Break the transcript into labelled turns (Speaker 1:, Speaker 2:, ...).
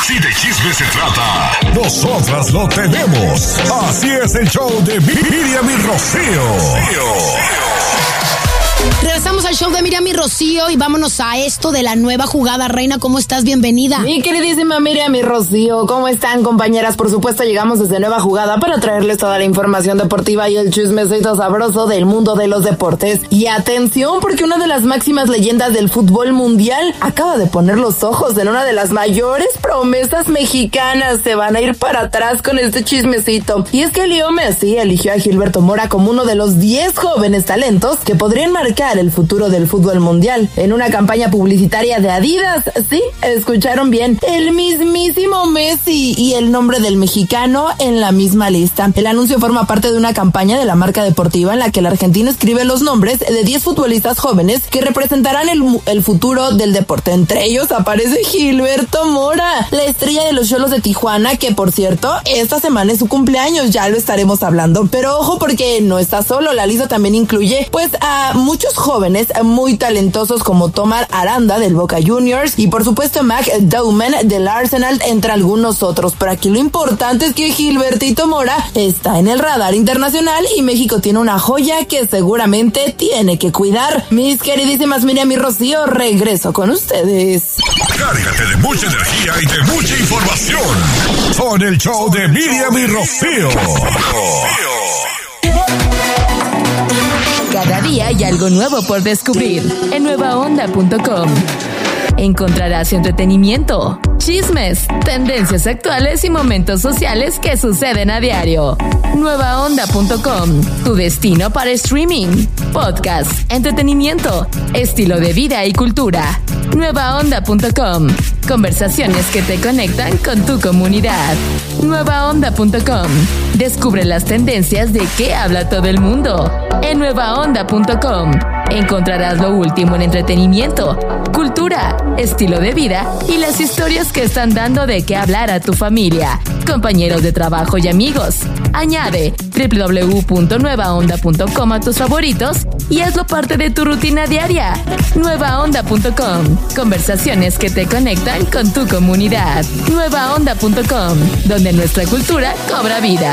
Speaker 1: Si de chisme se trata, nosotras lo tenemos. Así es el show de Miriam y Rocío.
Speaker 2: Regresamos al show de Miriam y Rocío y vámonos a esto de la nueva jugada. Reina, ¿cómo estás? Bienvenida.
Speaker 3: Mi queridísima Miriam y Rocío, ¿cómo están, compañeras? Por supuesto, llegamos desde Nueva Jugada para traerles toda la información deportiva y el chismecito sabroso del mundo de los deportes. Y atención, porque una de las máximas leyendas del fútbol mundial acaba de poner los ojos en una de las mayores promesas mexicanas. Se van a ir para atrás con este chismecito. Y es que Leo Messi eligió a Gilberto Mora como uno de los 10 jóvenes talentos que podrían marcar el futuro del fútbol mundial en una campaña publicitaria de Adidas. Sí, escucharon bien, el mismísimo Messi y el nombre del mexicano en la misma lista. El anuncio forma parte de una campaña de la marca deportiva en la que el argentino escribe los nombres de 10 futbolistas jóvenes que representarán el futuro del deporte. Entre ellos aparece Gilberto Mora, la estrella de los Xolos de Tijuana, que por cierto, esta semana es su cumpleaños, ya lo estaremos hablando. Pero ojo, porque no está solo, la lista también incluye pues a muchos jóvenes muy talentosos como Tomás Aranda del Boca Juniors y por supuesto Mac Dauman del Arsenal, entre algunos otros. Pero aquí lo importante es que Gilbertito Mora está en el radar internacional y México tiene una joya que seguramente tiene que cuidar. Mis queridísimas Miriam y Rocío, regreso con ustedes.
Speaker 1: Cárgate de mucha energía y de mucha información con el show de Miriam y Rocío.
Speaker 4: Cada día hay algo nuevo por descubrir en nuevaonda.com. Encontrarás entretenimiento, chismes, tendencias actuales y momentos sociales que suceden a diario. Nuevaonda.com, tu destino para streaming, podcast, entretenimiento, estilo de vida y cultura. Nuevaonda.com, conversaciones que te conectan con tu comunidad. Nuevaonda.com, descubre las tendencias de qué habla todo el mundo. En nuevaonda.com encontrarás lo último en entretenimiento, cultura, estilo de vida y las historias que están dando de qué hablar a tu familia, compañeros de trabajo y amigos. Añade www.nuevaonda.com a tus favoritos y hazlo parte de tu rutina diaria. Nuevaonda.com, conversaciones que te conectan con tu comunidad. Nuevaonda.com, donde nuestra cultura cobra vida.